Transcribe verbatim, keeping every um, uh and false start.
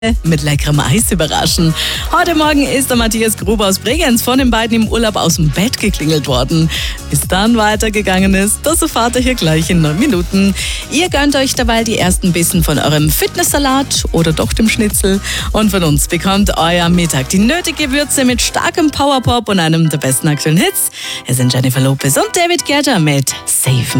mit leckerem Eis überraschen. Heute Morgen ist der Matthias Gruber aus Bregenz von den beiden im Urlaub aus dem Bett geklingelt worden. Wie es dann weitergegangen ist, das erfahrt ihr hier gleich in neun Minuten. Ihr gönnt euch dabei die ersten Bissen von eurem Fitnesssalat oder doch dem Schnitzel. Und von uns bekommt euer Mittag die nötige Würze mit starkem Powerpop und einem der besten aktuellen Hits. Es sind Jennifer Lopez und David Guetta mit Save Me.